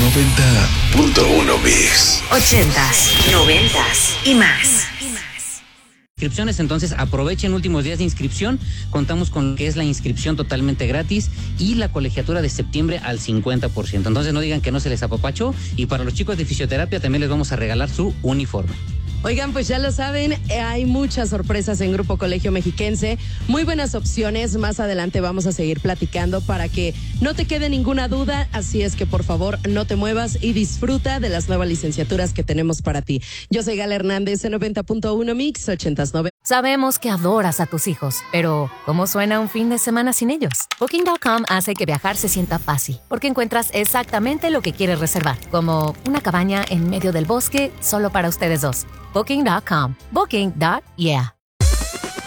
90.1 Mix. 80s, 90s y más. Inscripciones, entonces aprovechen últimos días de inscripción. Contamos con lo que es la inscripción totalmente gratis y la colegiatura de septiembre al 50%. Entonces no digan que no se les apapachó, y para los chicos de fisioterapia también les vamos a regalar su uniforme. Oigan, pues ya lo saben, hay muchas sorpresas en Grupo Colegio Mexiquense, muy buenas opciones. Más adelante vamos a seguir platicando para que no te quede ninguna duda, así es que por favor no te muevas y disfruta de las nuevas licenciaturas que tenemos para ti. Yo soy Gala Hernández en 90.1 Mix, 80s, 90. Sabemos que adoras a tus hijos, pero ¿cómo suena un fin de semana sin ellos? Booking.com hace que viajar se sienta fácil, porque encuentras exactamente lo que quieres reservar, como una cabaña en medio del bosque solo para ustedes dos. Booking.com. Booking.yeah.